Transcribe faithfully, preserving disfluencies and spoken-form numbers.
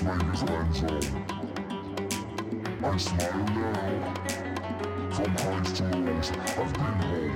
Vegas land zone. I smile now. From highs to lows, I've been home.